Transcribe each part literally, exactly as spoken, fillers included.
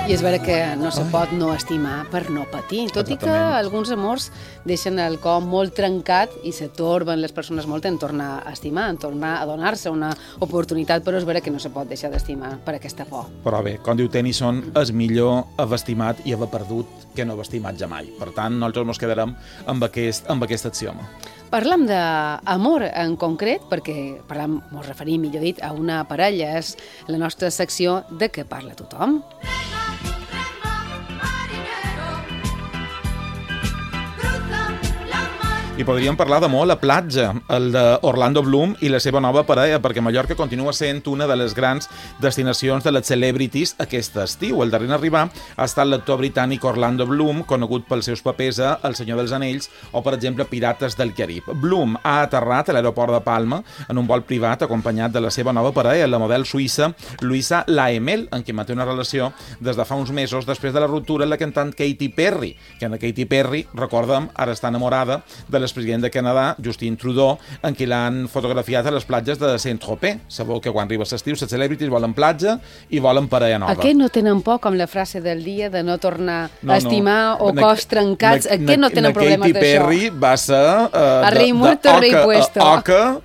I és vera que no se pot no estimar per no patir, tot i que alguns amors deixen el cor molt trencat i se torben les persones molt en tornar a estimar, en tornar a donar-se una oportunitat, però és vera que no se pot deixar d'estimar per aquesta por. Però bé, com diu Tennyson, és millor haver estimat i haver perdut que no haver estimat jamai. Per tant, nosaltres ens quedarem amb aquest, amb aquest axioma. Parlem d'amor en concret, perquè parlem, ens referim, millor dit, a una parella. És la nostra secció de què parla tothom. I podríem parlar d'amor a la platja, el d'Orlando Bloom i la seva nova parella, perquè Mallorca continua sent una de les grans destinacions de les celebrities aquest estiu. El darrer en arribar ha estat l'actor britànic Orlando Bloom, conegut pels seus papers a El Senyor dels Anells o, per exemple, Pirates del Carib. Bloom ha aterrat a l'aeroport de Palma en un vol privat acompanyat de la seva nova parella, la model suïssa Luisa Laemel, en qui manté una relació des de fa uns mesos després de la ruptura amb la cantant Katy Perry, que en Katy Perry, recordem, ara està enamorada de l'expresident de Canadà, Justin Trudeau, en qui l'han fotografiat a les platges de Saint-Tropez. Sabeu que quan arriba l'estiu, les celebrities volen platja i volen parella nova. A què no tenen por, com la frase del dia, de no tornar no, a estimar no. o na, cos trencats? Na, a què no tenen problemes d'això? Katy Perry va ser uh, a rei muerto, rei puesto. Oca,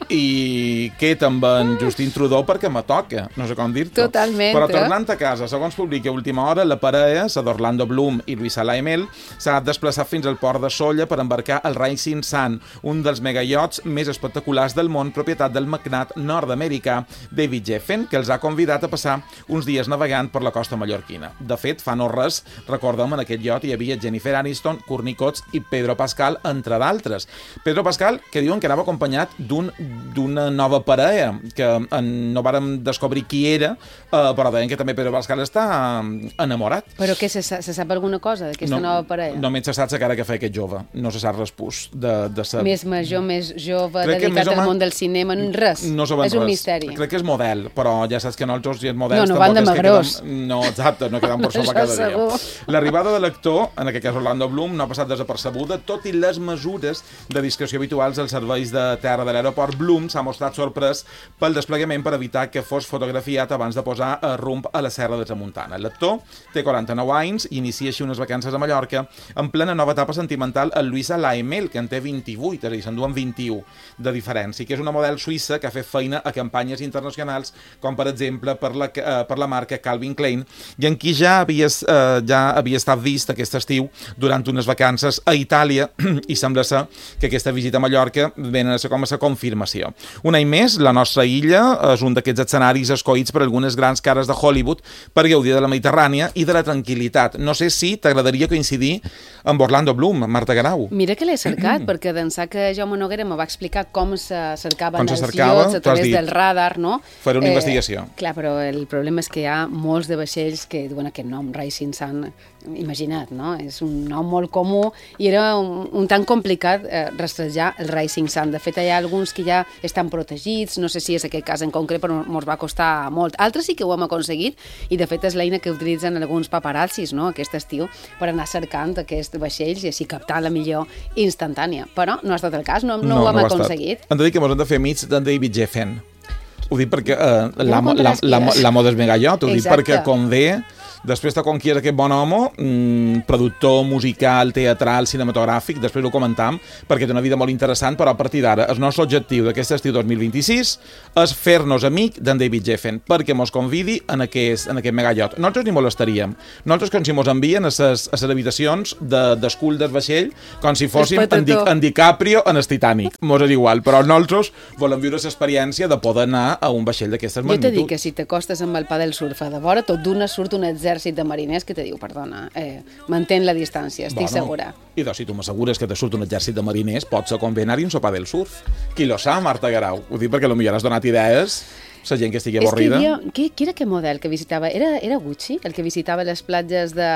i que també en Justin Trudeau perquè me toca, no sé com dir-t'ho. Totalment. Però tornant a casa, segons publica a última hora, la parella, la d'Orlando Bloom i Luisa Laemel, s'ha desplaçat fins al port de Sóller per embarcar el Rising Sun, un dels megaiots més espectaculars del món, propietat del magnat nord-americà David Geffen, que els ha convidat a passar uns dies navegant per la costa mallorquina. De fet, fa no res, recordem, en aquest iot hi havia Jennifer Aniston, Courtney Cox i Pedro Pascal, entre d'altres. Pedro Pascal, que diuen que anava acompanyat d'un d'una nova parella, que no vàrem descobrir qui era, eh, però deien que també Pedro Pascal està enamorat. Però què, se, se sap alguna cosa d'aquesta no, nova parella? Només se sap la cara que fa aquest jove, no se sap res pus de, de ser... Més major, més jove, crec dedicat al món del cinema, res, no és un res. misteri. Crec que és model, però ja saps que nosaltres i els models... No, no van de magrós. Queden... No, exacte, no queden per sobre cada dia. L'arribada de l'actor, en aquest cas Orlando Bloom, no ha passat desapercebuda, tot i les mesures de discreció habituals als serveis de terra de l'aeroport. Bloom s'ha mostrat sorprès pel desplegament per evitar que fos fotografiat abans de posar a rumb a la Serra de Tramuntana. L'actor té quaranta-nou anys i inicia així unes vacances a Mallorca en plena nova etapa sentimental amb Luisa Laemel, que en té vint-i-vuit, és a dir, s'enduen vint-i-u de diferència, que és una model suïssa que ha fet feina a campanyes internacionals, com per exemple per la, eh, per la marca Calvin Klein, i en qui ja havia, eh, ja havia estat vist aquest estiu durant unes vacances a Itàlia, i sembla ser que aquesta visita a Mallorca venen a ser com a confirmació. Un any més, la nostra illa és un d'aquests escenaris escollits per algunes grans cares de Hollywood per gaudir de la Mediterrània i de la tranquil·litat. No sé si t'agradaria coincidir amb Orlando Bloom, Marta Garau. Mira que l'he cercat, perquè d'ençà que Jaume Noguera me va explicar com se cercaven se els cercava, iots a través del radar, no? Fer una eh, investigació. Clar, però el problema és que hi ha molts de vaixells que duen aquest nom, Rising Sun, imagina't, no? És un nom molt comú i era un, un tant complicat eh, rastrejar el Rising Sun. De fet, hi ha alguns que ja estan protegits, no sé si és aquest cas en concret, però ens va costar molt. Altres sí que ho hem aconseguit i, de fet, és l'eina que utilitzen alguns paparazzis, no?, aquest estiu, per anar cercant aquests vaixells i així captar la millor instantània. Però no ha estat el cas, no, no, no ho hem no aconseguit. Hem de dir que ens hem de fer amics d'en David Geffen. Ho dic perquè eh, l'amo la, la, la, la moda és megallot, ho dic perquè com ve... Després de conquistar aquest bon home, mmm, productor musical, teatral, cinematogràfic, després ho comentam, perquè té una vida molt interessant, però a partir d'ara el nostre objectiu d'aquest estiu dos mil vint-i-sis és fer-nos amic d'en David Geffen, perquè mos convidi en aquest, en aquest megallot. Nosaltres ni molestaríem. Nosaltres, com si mos envien a les habitacions de, d'escull del vaixell, com si fóssim en, Di, en DiCaprio en el Titanic. Mos és igual, però nosaltres volem viure l'experiència de poder anar a un vaixell d'aquestes magnituds. Jo t'he dit que si t'acostes amb el pa del surf a de vora, tot d'una surt un exèrcit de mariners que te diu, perdona, eh, mantén la distància, estic bueno, segura. I doncs, si tu m'assegures que te surt un exèrcit de mariners, pot ser convenar-hi un sopar del surf. Qui lo sap, Marta Garau? Ho dic perquè potser has donat idees, la gent que estigui avorrida. És que havia... Qui, qui era aquest model que visitava? Era, era Gucci, el que visitava les platges de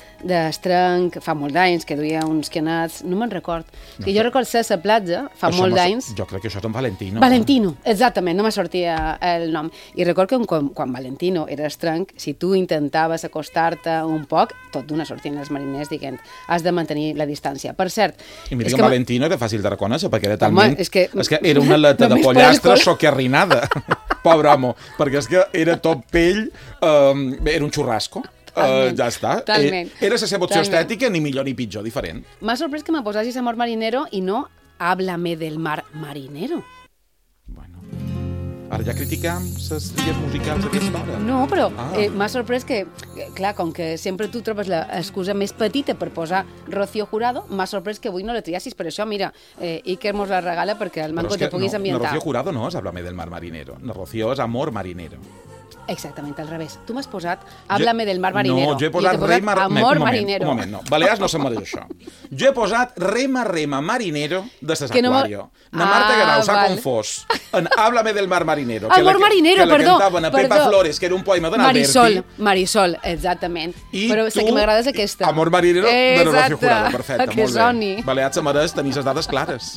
d'Estrenc fa molt d'anys, que duia uns canats, no me'n record. No, que jo record ser a la platja fa això molt d'anys. Jo crec que això és en Valentino. Valentino, no? Exactament, no me sortia el nom. I record que quan, quan Valentino era estrenc, si tu intentaves acostar-te un poc, tot d'una sortien els mariners dient has de mantenir la distància. Per cert... I mira que, que Valentino era fàcil de reconèixer, perquè era talment... Home, és que... És que era una aleta de pollastre socarrinada. Pobre home, perquè és que era tot pell, um, era un xurrasco. Uh, ja està. Talment. Eh, era la seva opció Talment. estètica, ni millor ni pitjor, diferent. M'ha sorprès que me posassis Amor Marinero i no Háblame del mar marinero. Bueno, ara ja criticam les tries musicals d'aquesta hora. No, però Ah. eh, m'ha sorprès que, eh, clar, com que sempre tu trobes l'excusa més petita per posar Rocío Jurado, m'ha sorprès que avui no la triassis. Per això, mira, eh, Iker mos la regala perquè al Però manco és que te puguis no, ambientar. No, Rocío Jurado no és Háblame del mar marinero. No, Rocío és Amor marinero. Exactament, al revés. Tu m'has posat Háblame del mar No, marinero. jo he posat, i t'he Rei Mar... Amor un moment, marinero. Un moment, no. Balears no se'n mereix això. Jo he posat Rema Rema Marinero de César Que no Aquario. me- Na Marta Ah, Garau s'ha val. confós en Háblame del mar marinero. Amor que la, que- marinero, que la perdó, cantaven a Pepa perdó. Flores, que era un poema d'en Marisol, Alberti. Marisol, exactament. I Però sé tu, que m'agrada és aquesta. Amor marinero de Rocío Exacte. Jurado. Perfecte, Que molt soni. bé. Balears se mereix tenir les dades clares.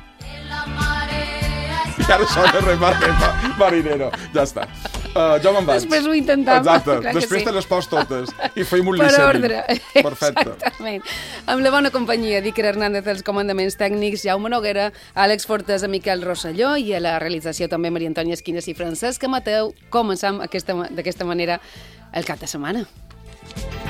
I ara sona Rema Rema marinero. Ja està. Uh, jo me'n vaig. Després ho intentam. Exacte. Clar que Després sí. te les pos totes. I feim un Per listening. ordre. Perfecte. Exactament. Amb la bona companyia d'Iker Hernández als comandaments tècnics, Jaume Noguera, Àlex Fortes, a Miquel Rosselló i a la realització també Maria Antònia Esquines i Francesc Mateu. Començam aquesta- d'aquesta manera el cap de setmana.